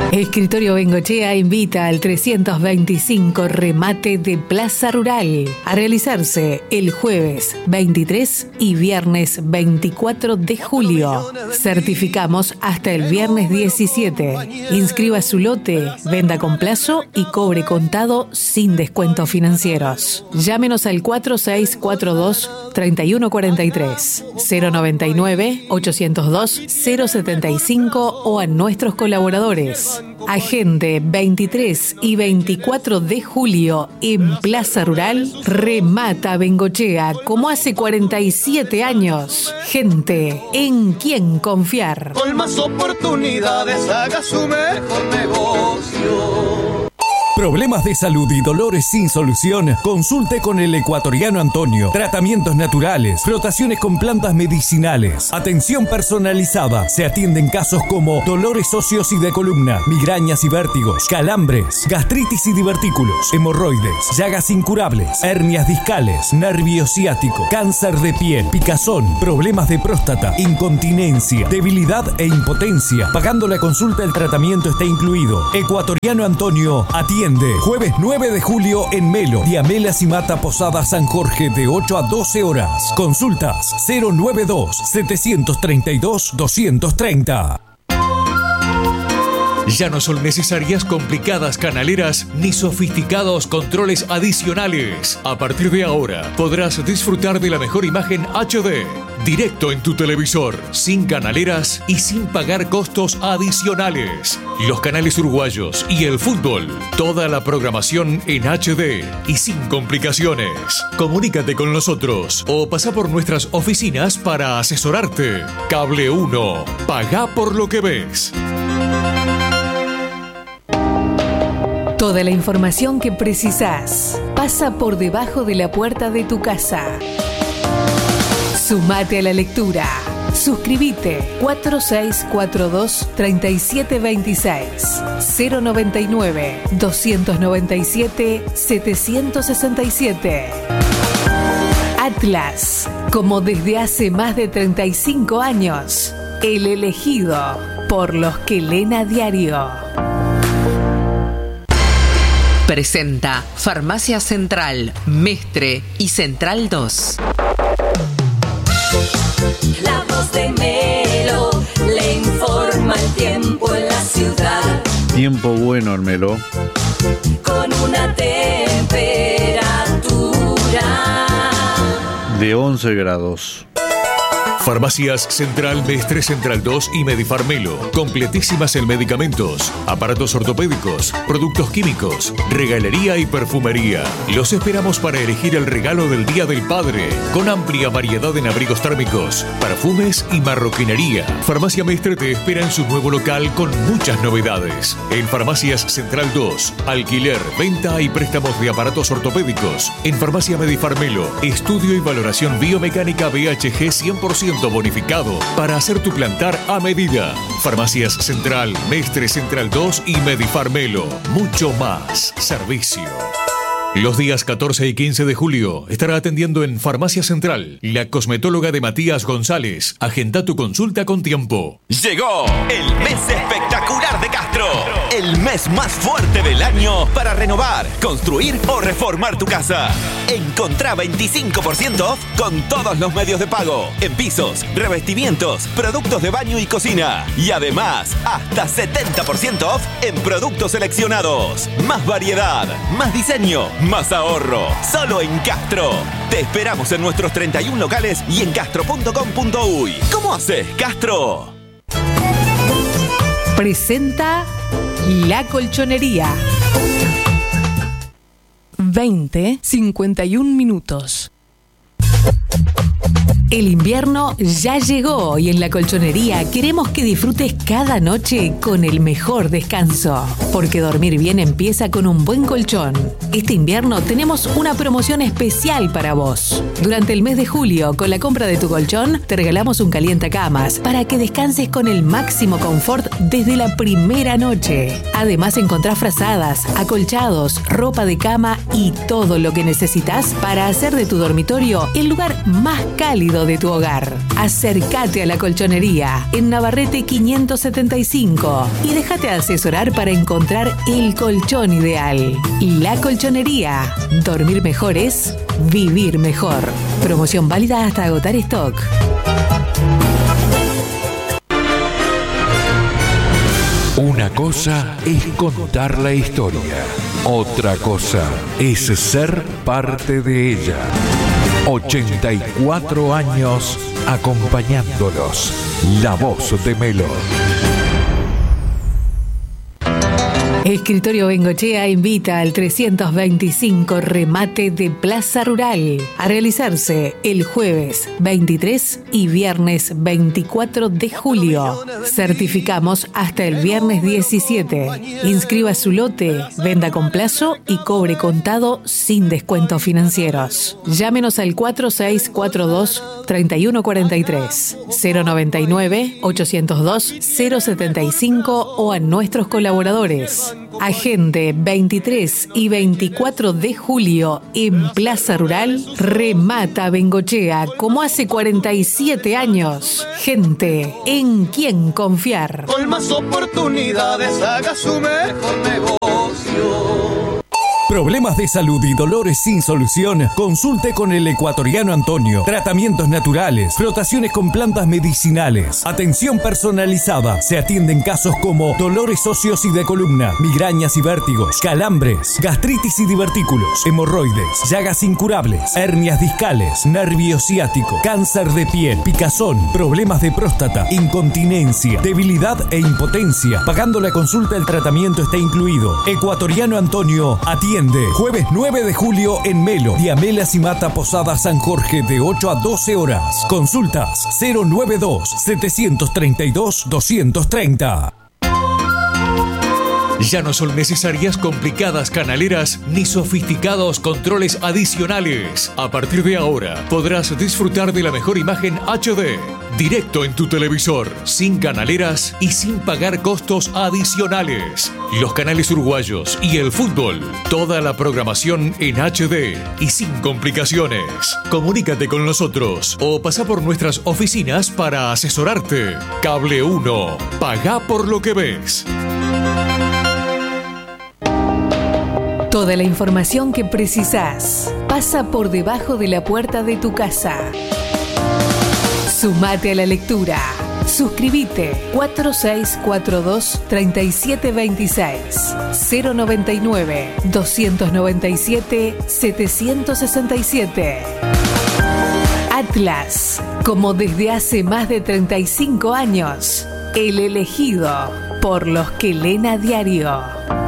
Escritorio Bengochea invita al 325 remate de Plaza Rural a realizarse el jueves 23 y viernes 24 de julio. Certificamos hasta el viernes 17. Inscriba su lote, venda con plazo y cobre contado sin descuentos financieros. Llámenos al 4642-3143, 099-802-075 o a nuestros colaboradores. Agende 23 y 24 de julio en Plaza Rural. Remata Bengochea como hace 47 años. Gente en quien confiar. Con más oportunidades haga su mejor negocio. ¿Problemas de salud y dolores sin solución? Consulte con el ecuatoriano Antonio. Tratamientos naturales, frotaciones con plantas medicinales, atención personalizada. Se atienden casos como dolores óseos y de columna, migrañas y vértigos, calambres, gastritis y divertículos, hemorroides, llagas incurables, hernias discales, nervio ciático, cáncer de piel, picazón, problemas de próstata, incontinencia, debilidad e impotencia. Pagando la consulta, el tratamiento está incluido. Ecuatoriano Antonio atiende jueves 9 de julio en Melo, Diamela Cimata Posada San Jorge de 8 a 12 horas. Consultas 092-732-230. Ya no son necesarias complicadas canaleras ni sofisticados controles adicionales. A partir de ahora podrás disfrutar de la mejor imagen HD directo en tu televisor, sin canaleras y sin pagar costos adicionales. Los canales uruguayos y el fútbol, toda la programación en HD y sin complicaciones. Comunícate con nosotros o pasa por nuestras oficinas para asesorarte. Cable 1, pagá por lo que ves. Toda la información que precisás pasa por debajo de la puerta de tu casa. Sumate a la lectura. Suscríbete 4642-3726 099-297-767. Atlas, como desde hace más de 35 años, el elegido por los que leen a diario. Presenta Farmacia Central, Mestre y Central 2. La voz de Melo le informa el tiempo en la ciudad. Tiempo bueno en Melo. Con una temperatura de 11 grados. Farmacias Central, Mestre, Central 2 y Medifarmelo. Completísimas en medicamentos, aparatos ortopédicos, productos químicos, regalería y perfumería. Los esperamos para elegir el regalo del Día del Padre, con amplia variedad en abrigos térmicos, perfumes y marroquinería. Farmacia Mestre te espera en su nuevo local con muchas novedades. En Farmacias Central 2, alquiler, venta y préstamos de aparatos ortopédicos. En Farmacia Medifarmelo, estudio y valoración biomecánica BHG 100% bonificado para hacer tu plantar a medida. Farmacias Central, Mestre, Central 2 y Medifarmelo. Mucho más servicio. Los días 14 y 15 de julio estará atendiendo en Farmacia Central la cosmetóloga de Matías González. Agenda tu consulta con tiempo. Llegó el mes espectacular de Castro. El mes más fuerte del año para renovar, construir o reformar tu casa. Encontrá 25% off con todos los medios de pago. En pisos, revestimientos, productos de baño y cocina. Y además, hasta 70% off en productos seleccionados. Más variedad, más diseño, más ahorro. Solo en Castro. Te esperamos en nuestros 31 locales y en castro.com.uy. ¿Cómo haces, Castro? Presenta La Colchonería. 20:51 minutos. El invierno ya llegó y en La Colchonería queremos que disfrutes cada noche con el mejor descanso. Porque dormir bien empieza con un buen colchón. Este invierno tenemos una promoción especial para vos. Durante el mes de julio, con la compra de tu colchón, te regalamos un calientacamas para que descanses con el máximo confort desde la primera noche. Además encontrás frazadas, acolchados, ropa de cama y todo lo que necesitas para hacer de tu dormitorio el lugar más cálido elegido de tu hogar. Acércate a La Colchonería en Navarrete 575 y déjate asesorar para encontrar el colchón ideal. La Colchonería. Dormir mejor es vivir mejor. Promoción válida hasta agotar stock. Una cosa es contar la historia, otra cosa es ser parte de ella. 84 años acompañándolos. La voz de Melo. Escritorio Bengochea invita al 325 remate de Plaza Rural a realizarse el jueves 23 y viernes 24 de julio. Certificamos hasta el viernes 17. Inscriba su lote, venda con plazo y cobre contado sin descuentos financieros. Llámenos al 4642-3143, 099-802-075 o a nuestros colaboradores. Agende 23 y 24 de julio en Plaza Rural. Remata Bengochea como hace 47 años. Gente en quien confiar. Con más oportunidades haga su mejor negocio. ¿Problemas de salud y dolores sin solución? Consulte con el ecuatoriano Antonio. Tratamientos naturales, frotaciones con plantas medicinales, atención personalizada. Se atienden casos como dolores óseos y de columna, migrañas y vértigos, calambres, gastritis y divertículos, hemorroides, llagas incurables, hernias discales, nervio ciático, cáncer de piel, picazón, problemas de próstata, incontinencia, debilidad e impotencia. Pagando la consulta, el tratamiento está incluido. Ecuatoriano Antonio atiende jueves 9 de julio en Melo, Diamela Cimata Posada San Jorge de 8 a 12 horas. Consultas 092-732-230. Ya no son necesarias complicadas canaleras ni sofisticados controles adicionales. A partir de ahora podrás disfrutar de la mejor imagen HD, directo en tu televisor, sin canaleras y sin pagar costos adicionales. Los canales uruguayos y el fútbol, toda la programación en HD y sin complicaciones. Comunícate con nosotros o pasa por nuestras oficinas para asesorarte. Cable 1, paga por lo que ves. Toda la información que precisás pasa por debajo de la puerta de tu casa. Sumate a la lectura. Suscríbete 4642-3726 099-297-767. Atlas, como desde hace más de 35 años, el elegido por los que leen a diario.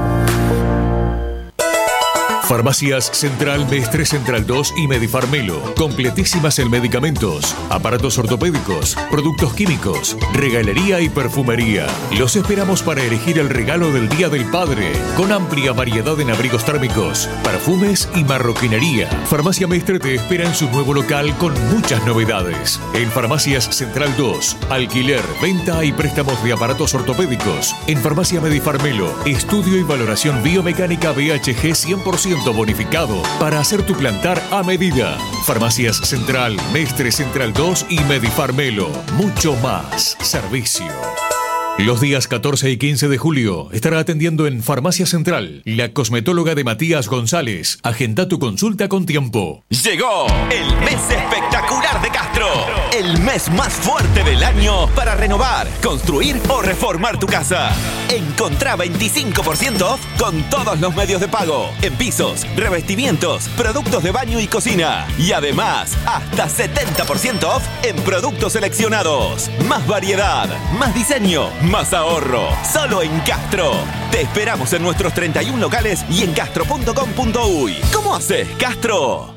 Farmacias Central Mestre Central 2 y Medifarmelo. Completísimas en medicamentos, aparatos ortopédicos, productos químicos, regalería y perfumería. Los esperamos para elegir el regalo del Día del Padre, con amplia variedad en abrigos térmicos, perfumes y marroquinería. Farmacia Mestre te espera en su nuevo local con muchas novedades. En Farmacias Central 2, alquiler, venta y préstamos de aparatos ortopédicos. En Farmacia Medifarmelo, estudio y valoración biomecánica BHG 100% bonificado para hacer tu plantar a medida. Farmacias Central, Mestre Central 2 y Medifarmelo. Mucho más servicio. Los días 14 y 15 de julio estará atendiendo en Farmacia Central la cosmetóloga de Matías González. Agenda tu consulta con tiempo. Llegó el mes espectacular de Castro. El mes más fuerte del año para renovar, construir o reformar tu casa. Encontrá 25% off con todos los medios de pago. En pisos, revestimientos, productos de baño y cocina. Y además, hasta 70% off en productos seleccionados. Más variedad, más diseño, más ahorro. Solo en Castro. Te esperamos en nuestros 31 locales y en castro.com.uy. ¿Cómo haces, Castro?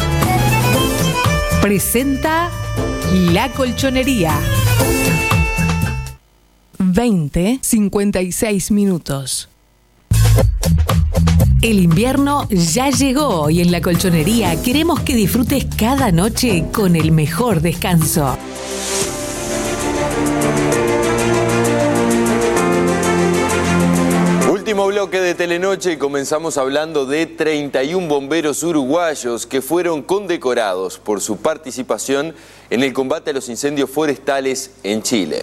Presenta La Colchonería. 20:56 minutos. El invierno ya llegó y en La Colchonería queremos que disfrutes cada noche con el mejor descanso. Último Último bloque de Telenoche y comenzamos hablando de 31 bomberos uruguayos que fueron condecorados por su participación en el combate a los incendios forestales en Chile.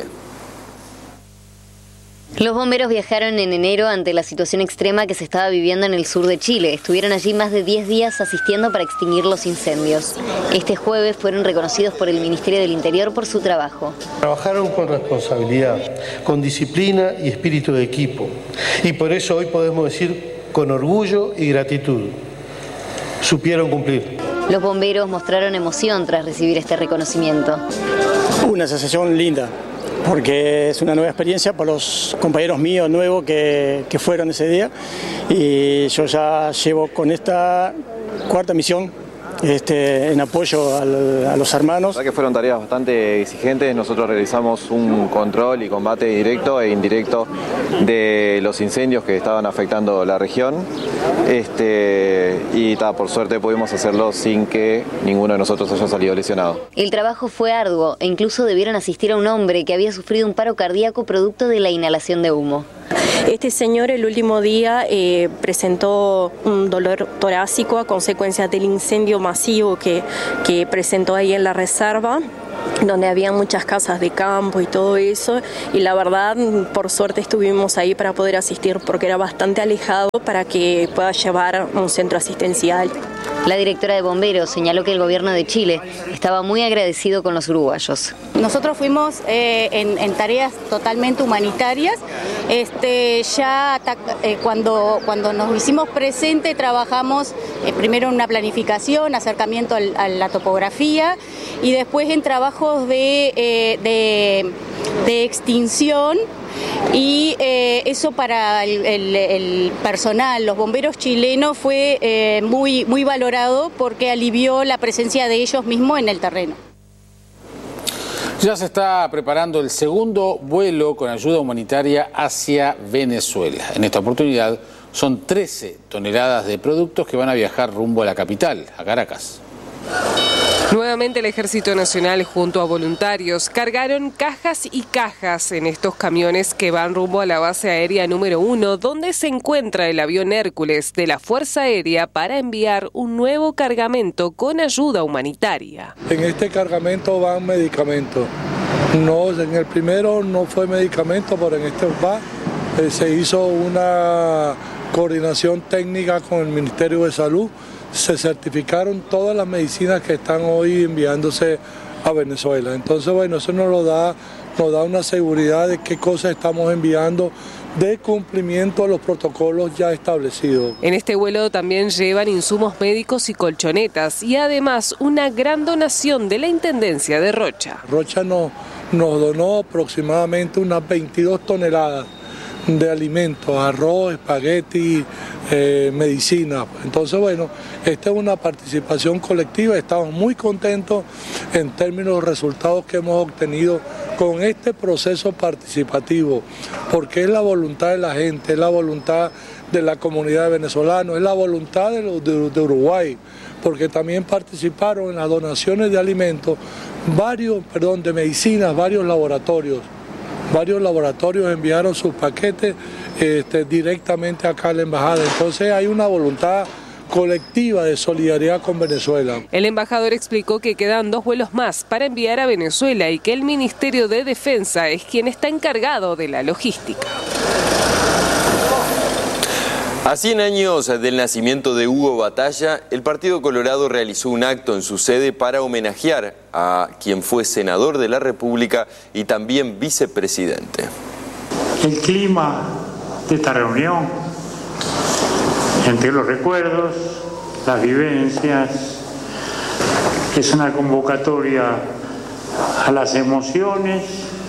Los bomberos viajaron en enero ante la situación extrema que se estaba viviendo en el sur de Chile. Estuvieron allí más de 10 días asistiendo para extinguir los incendios. Este jueves fueron reconocidos por el Ministerio del Interior por su trabajo. Trabajaron con responsabilidad, con disciplina y espíritu de equipo. Y por eso hoy podemos decir con orgullo y gratitud. Supieron cumplir. Los bomberos mostraron emoción tras recibir este reconocimiento. Una sensación linda, porque es una nueva experiencia para los compañeros míos nuevos que fueron ese día, y yo ya llevo con esta cuarta misión en apoyo a los hermanos. La verdad que fueron tareas bastante exigentes. Nosotros realizamos un control y combate directo e indirecto de los incendios que estaban afectando la región, y por suerte pudimos hacerlo sin que ninguno de nosotros haya salido lesionado. El trabajo fue arduo e incluso debieron asistir a un hombre que había sufrido un paro cardíaco producto de la inhalación de humo. Este señor el último día presentó un dolor torácico a consecuencia del incendio masivo que presentó ahí en la reserva, donde había muchas casas de campo y todo eso, y la verdad, por suerte estuvimos ahí para poder asistir porque era bastante alejado para que pueda llevar a un centro asistencial. La directora de bomberos señaló que el gobierno de Chile estaba muy agradecido con los uruguayos. Nosotros fuimos en tareas totalmente humanitarias. Cuando nos hicimos presente trabajamos primero en una planificación, acercamiento a la topografía, y después en trabajos de extinción. Y eso para el personal, los bomberos chilenos, fue muy valorado porque alivió la presencia de ellos mismos en el terreno. Ya se está preparando el segundo vuelo con ayuda humanitaria hacia Venezuela. En esta oportunidad son 13 toneladas de productos que van a viajar rumbo a la capital, a Caracas. Nuevamente el Ejército Nacional junto a voluntarios cargaron cajas y cajas en estos camiones que van rumbo a la base aérea número 1, donde se encuentra el avión Hércules de la Fuerza Aérea para enviar un nuevo cargamento con ayuda humanitaria. En este cargamento van medicamentos. No, en el primero no fue medicamento, pero en este se hizo una coordinación técnica con el Ministerio de Salud. Se certificaron todas las medicinas que están hoy enviándose a Venezuela. Entonces, bueno, eso nos da una seguridad de qué cosas estamos enviando, de cumplimiento a los protocolos ya establecidos. En este vuelo también llevan insumos médicos y colchonetas, y además una gran donación de la Intendencia de Rocha. Rocha nos donó aproximadamente unas 22 toneladas de alimentos, arroz, espagueti, medicina. Entonces, bueno, esta es una participación colectiva. Estamos muy contentos en términos de los resultados que hemos obtenido con este proceso participativo, porque es la voluntad de la gente, es la voluntad de la comunidad de venezolanos, es la voluntad de Uruguay, porque también participaron en las donaciones de alimentos, de medicinas, varios laboratorios. Varios laboratorios enviaron sus paquetes directamente acá a la embajada. Entonces hay una voluntad colectiva de solidaridad con Venezuela. El embajador explicó que quedan 2 vuelos más para enviar a Venezuela y que el Ministerio de Defensa es quien está encargado de la logística. A 100 años del nacimiento de Hugo Batalla, el Partido Colorado realizó un acto en su sede para homenajear a quien fue senador de la República y también vicepresidente. El clima de esta reunión, entre los recuerdos, las vivencias, es una convocatoria a las emociones,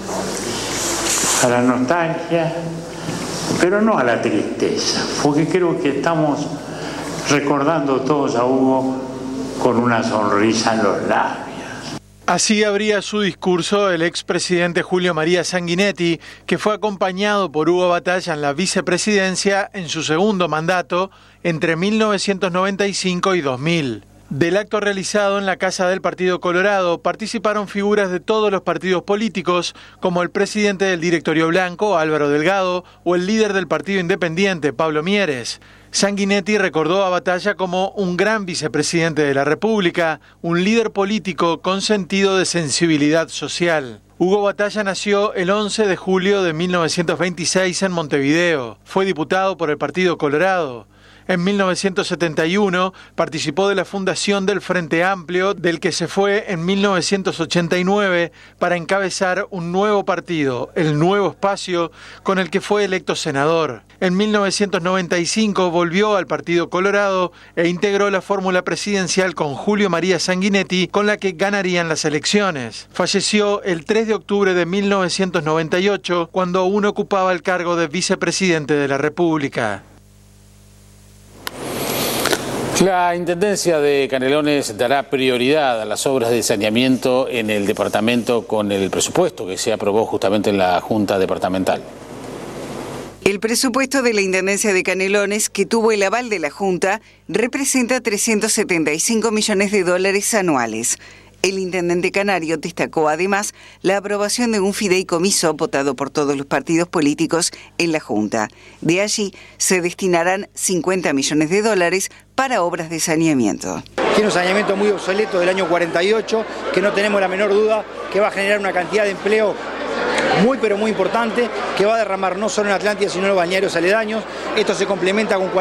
a la nostalgia, pero no a la tristeza, porque creo que estamos recordando todos a Hugo con una sonrisa en los labios. Así abría su discurso el expresidente Julio María Sanguinetti, que fue acompañado por Hugo Batalla en la vicepresidencia en su segundo mandato entre 1995 y 2000. Del acto realizado en la Casa del Partido Colorado participaron figuras de todos los partidos políticos, como el presidente del Directorio Blanco, Álvaro Delgado, o el líder del Partido Independiente, Pablo Mieres. Sanguinetti recordó a Batalla como un gran vicepresidente de la República, un líder político con sentido de sensibilidad social. Hugo Batalla nació el 11 de julio de 1926 en Montevideo. Fue diputado por el Partido Colorado. En 1971 participó de la fundación del Frente Amplio, del que se fue en 1989 para encabezar un nuevo partido, el Nuevo Espacio, con el que fue electo senador. En 1995 volvió al Partido Colorado e integró la fórmula presidencial con Julio María Sanguinetti, con la que ganarían las elecciones. Falleció el 3 de octubre de 1998, cuando aún ocupaba el cargo de vicepresidente de la República. La Intendencia de Canelones dará prioridad a las obras de saneamiento en el departamento con el presupuesto que se aprobó justamente en la Junta Departamental. El presupuesto de la Intendencia de Canelones, que tuvo el aval de la Junta, representa $375 millones anuales. El intendente canario destacó además la aprobación de un fideicomiso votado por todos los partidos políticos en la Junta. De allí se destinarán $50 millones para obras de saneamiento. Tiene un saneamiento muy obsoleto del año 48, que no tenemos la menor duda que va a generar una cantidad de empleo muy pero muy importante, que va a derramar no solo en Atlántida sino en los balnearios aledaños. Esto se complementa con